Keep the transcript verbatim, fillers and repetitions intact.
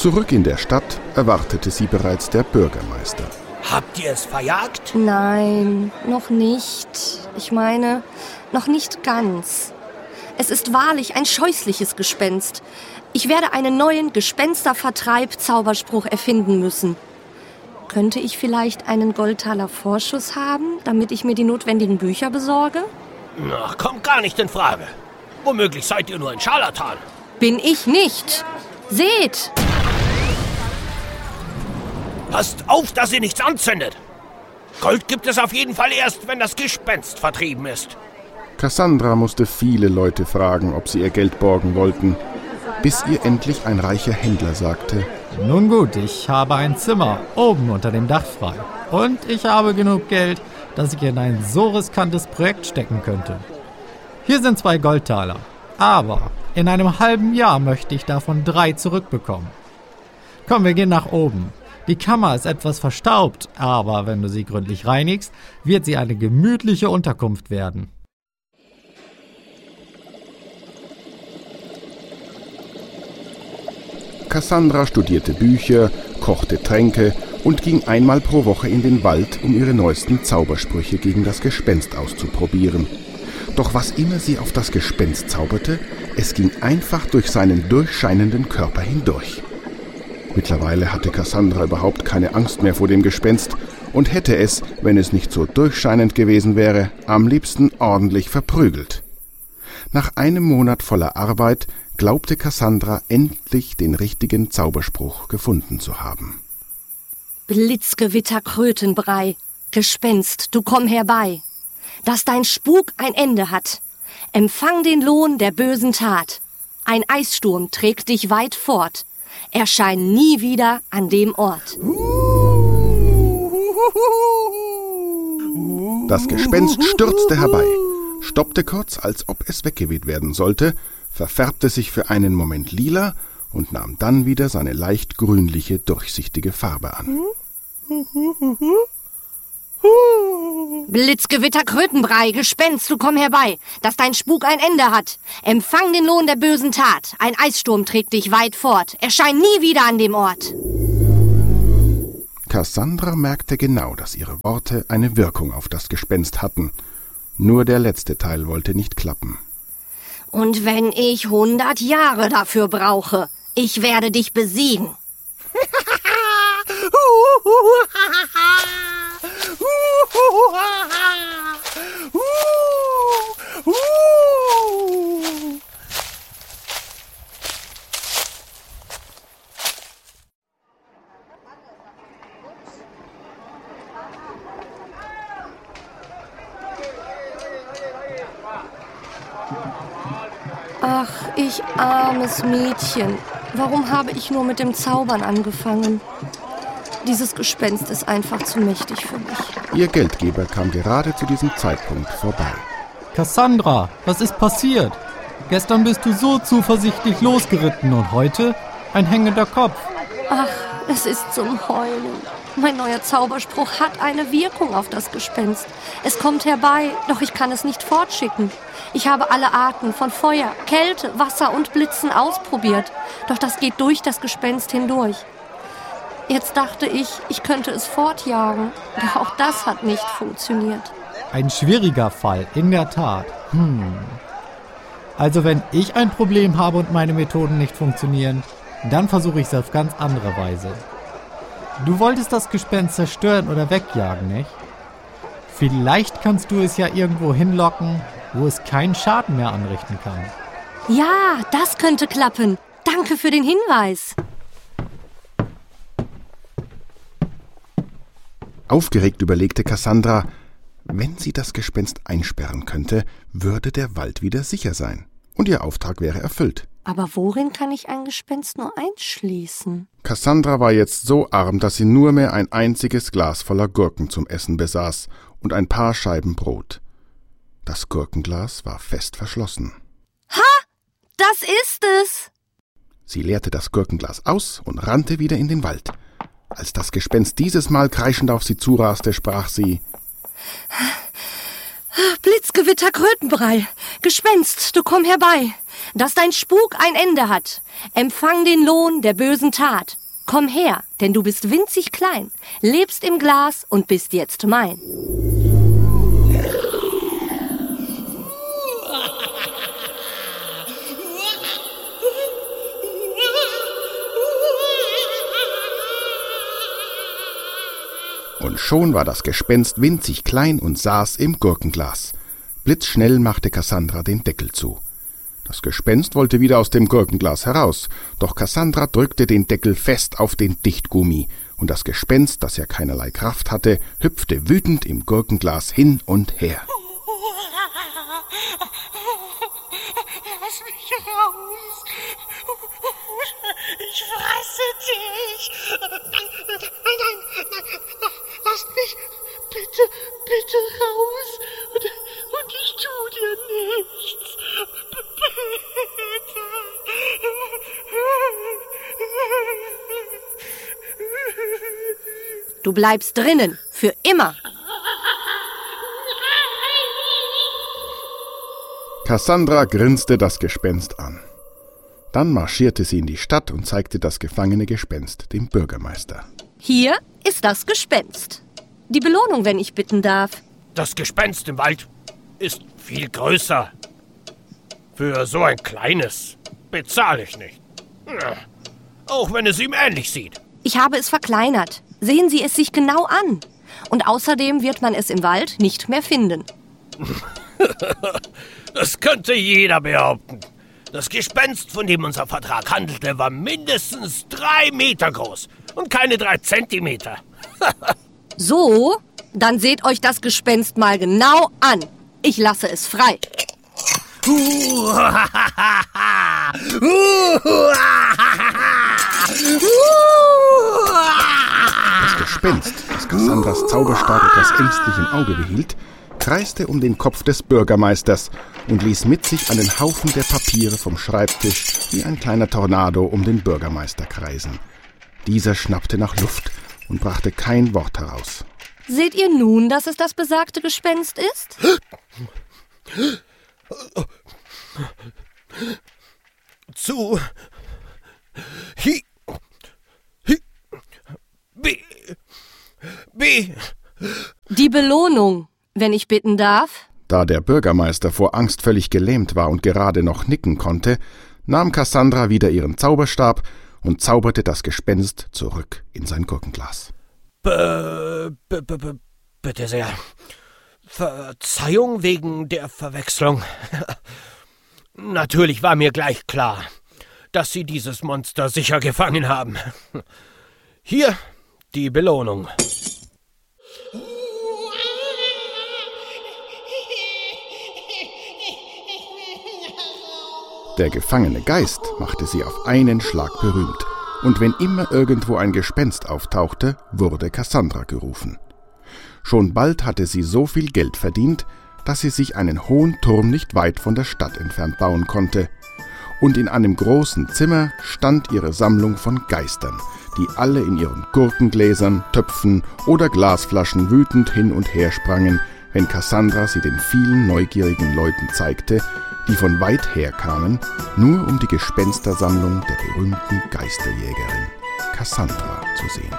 Zurück in der Stadt erwartete sie bereits der Bürgermeister. Habt ihr es verjagt? Nein, noch nicht. Ich meine, noch nicht ganz. Es ist wahrlich ein scheußliches Gespenst. Ich werde einen neuen Gespenstervertreib-Zauberspruch erfinden müssen. Könnte ich vielleicht einen Goldtaler Vorschuss haben, damit ich mir die notwendigen Bücher besorge? Na, kommt gar nicht in Frage. Womöglich seid ihr nur ein Scharlatan. Bin ich nicht. Seht! Passt auf, dass ihr nichts anzündet. Gold gibt es auf jeden Fall erst, wenn das Gespenst vertrieben ist. Cassandra musste viele Leute fragen, ob sie ihr Geld borgen wollten, bis ihr endlich ein reicher Händler sagte: Nun gut, ich habe ein Zimmer oben unter dem Dach frei. Und ich habe genug Geld, dass ich in ein so riskantes Projekt stecken könnte. Hier sind zwei Goldtaler, aber in einem halben Jahr möchte ich davon drei zurückbekommen. Komm, wir gehen nach oben. Die Kammer ist etwas verstaubt, aber wenn du sie gründlich reinigst, wird sie eine gemütliche Unterkunft werden. Cassandra studierte Bücher, kochte Tränke und ging einmal pro Woche in den Wald, um ihre neuesten Zaubersprüche gegen das Gespenst auszuprobieren. Doch was immer sie auf das Gespenst zauberte, es ging einfach durch seinen durchscheinenden Körper hindurch. Mittlerweile hatte Cassandra überhaupt keine Angst mehr vor dem Gespenst und hätte es, wenn es nicht so durchscheinend gewesen wäre, am liebsten ordentlich verprügelt. Nach einem Monat voller Arbeit glaubte Cassandra endlich den richtigen Zauberspruch gefunden zu haben. Blitzgewitter Krötenbrei, Gespenst, du komm herbei, dass dein Spuk ein Ende hat. Empfang den Lohn der bösen Tat. Ein Eissturm trägt dich weit fort. Erschein nie wieder an dem Ort. Das Gespenst stürzte herbei, stoppte kurz, als ob es weggeweht werden sollte, verfärbte sich für einen Moment lila und nahm dann wieder seine leicht grünliche, durchsichtige Farbe an. Blitzgewitter Krötenbrei, Gespenst, du komm herbei, dass dein Spuk ein Ende hat. Empfang den Lohn der bösen Tat. Ein Eissturm trägt dich weit fort. Erschein nie wieder an dem Ort. Cassandra merkte genau, dass ihre Worte eine Wirkung auf das Gespenst hatten. Nur der letzte Teil wollte nicht klappen. Und wenn ich hundert Jahre dafür brauche, ich werde dich besiegen. Ach, ich armes Mädchen. Warum habe ich nur mit dem Zaubern angefangen? Dieses Gespenst ist einfach zu mächtig für mich. Ihr Geldgeber kam gerade zu diesem Zeitpunkt vorbei. Cassandra, was ist passiert? Gestern bist du so zuversichtlich losgeritten und heute ein hängender Kopf. Ach, es ist zum Heulen. Mein neuer Zauberspruch hat eine Wirkung auf das Gespenst. Es kommt herbei, doch ich kann es nicht fortschicken. Ich habe alle Arten von Feuer, Kälte, Wasser und Blitzen ausprobiert, doch das geht durch das Gespenst hindurch. Jetzt dachte ich, ich könnte es fortjagen, doch auch das hat nicht funktioniert. Ein schwieriger Fall, in der Tat. Hm. Also wenn ich ein Problem habe und meine Methoden nicht funktionieren, dann versuche ich es auf ganz andere Weise. Du wolltest das Gespenst zerstören oder wegjagen, nicht? Vielleicht kannst du es ja irgendwo hinlocken, wo es keinen Schaden mehr anrichten kann. Ja, das könnte klappen. Danke für den Hinweis. Aufgeregt überlegte Cassandra, wenn sie das Gespenst einsperren könnte, würde der Wald wieder sicher sein und ihr Auftrag wäre erfüllt. Aber worin kann ich ein Gespenst nur einschließen? Cassandra war jetzt so arm, dass sie nur mehr ein einziges Glas voller Gurken zum Essen besaß und ein paar Scheiben Brot. Das Gurkenglas war fest verschlossen. Ha! Das ist es! Sie leerte das Gurkenglas aus und rannte wieder in den Wald. Als das Gespenst dieses Mal kreischend auf sie zuraste, sprach sie: Blitzgewitter, Krötenbrei. Gespenst, du komm herbei. Dass dein Spuk ein Ende hat. Empfang den Lohn der bösen Tat. Komm her, denn du bist winzig klein, lebst im Glas und bist jetzt mein. Und schon war das Gespenst winzig klein und saß im Gurkenglas. Blitzschnell machte Cassandra den Deckel zu. Das Gespenst wollte wieder aus dem Gurkenglas heraus, doch Cassandra drückte den Deckel fest auf den Dichtgummi, und das Gespenst, das ja keinerlei Kraft hatte, hüpfte wütend im Gurkenglas hin und her. Lass mich raus! Ich fresse dich! Nein, nein, nein, nein, lasst mich bitte, bitte raus! Und, und ich tu dir nichts! Bitte! Du bleibst drinnen, für immer. Cassandra grinste das Gespenst an. Dann marschierte sie in die Stadt und zeigte das gefangene Gespenst dem Bürgermeister. Hier ist das Gespenst. Die Belohnung, wenn ich bitten darf. Das Gespenst im Wald ist viel größer. Für so ein kleines bezahle ich nicht. Auch wenn es ihm ähnlich sieht. Ich habe es verkleinert. Sehen Sie es sich genau an. Und außerdem wird man es im Wald nicht mehr finden. Das könnte jeder behaupten. Das Gespenst, von dem unser Vertrag handelte, war mindestens drei Meter groß und keine drei Zentimeter. So, dann seht euch das Gespenst mal genau an. Ich lasse es frei. Das Gespenst, das Cassandras Zauberstab etwas ängstlich im Auge behielt, kreiste um den Kopf des Bürgermeisters und ließ mit sich einen Haufen der Papiere vom Schreibtisch wie ein kleiner Tornado um den Bürgermeister kreisen. Dieser schnappte nach Luft und brachte kein Wort heraus. Seht ihr nun, dass es das besagte Gespenst ist? Zu Hi Hi B B Die Belohnung, wenn ich bitten darf. Da der Bürgermeister vor Angst völlig gelähmt war und gerade noch nicken konnte, nahm Cassandra wieder ihren Zauberstab und zauberte das Gespenst zurück in sein Gurkenglas. B b b bitte sehr. Verzeihung wegen der Verwechslung. Natürlich war mir gleich klar, dass Sie dieses Monster sicher gefangen haben. Hier die Belohnung. Der gefangene Geist machte sie auf einen Schlag berühmt, und wenn immer irgendwo ein Gespenst auftauchte, wurde Cassandra gerufen. Schon bald hatte sie so viel Geld verdient, dass sie sich einen hohen Turm nicht weit von der Stadt entfernt bauen konnte. Und in einem großen Zimmer stand ihre Sammlung von Geistern, die alle in ihren Gurkengläsern, Töpfen oder Glasflaschen wütend hin und her sprangen, wenn Cassandra sie den vielen neugierigen Leuten zeigte, die von weit her kamen, nur um die Gespenstersammlung der berühmten Geisterjägerin Cassandra zu sehen.